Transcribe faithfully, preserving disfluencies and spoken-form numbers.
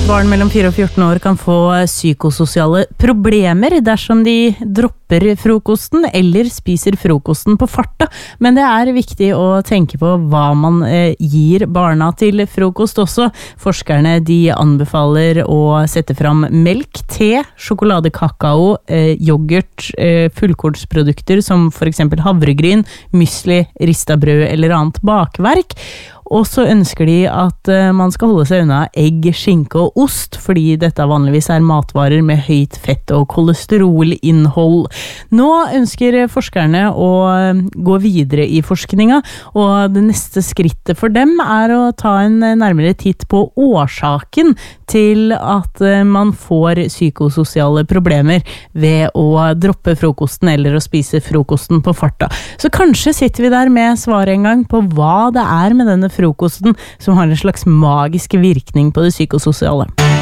Barn mellom fire og fjorten år kan få psykososiale problemer dersom de dropper frokosten eller spiser frokosten på farta. Men det er viktig å tenke på hva man eh, gir barna til frokost også. Forskerne de anbefaler å sette fram melk, te, sjokolade, kakao, eh, yoghurt, eh, fullkornsprodukter som for eksempel havregryn, mysli, rista brød eller annet bakverk. Og så ønsker de at man skal holde seg unna egg, skinke og ost, fordi dette vanligvis er matvarer med høyt fett og kolesterolinnhold. Nå ønsker forskerne å gå videre i forskninga, og det neste skrittet for dem er å ta en nærmere titt på årsaken til at man får psykososiale problemer ved å droppe frokosten eller å spise frokosten på farta. Så kanskje sitter vi der med svaret en gang på hva det er med denne frokosten som har en slags magisk virkning på det psykososiale.